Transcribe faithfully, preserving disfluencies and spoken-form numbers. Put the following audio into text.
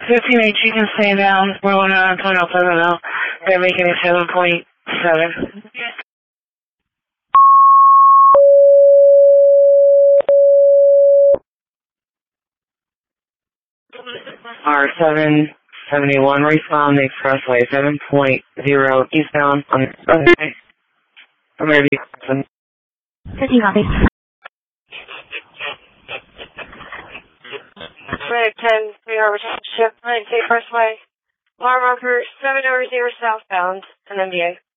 fifteen H, you can stay down. We're going on point oh seven now. They're making it seven point seven. R seven seventy-one, respond the expressway, seven point zero eastbound on the expressway. From maybe fifteen copy. Red ten, three Harbor Township, nine State Expressway. Alarm marker seven zero zero southbound, and M B A.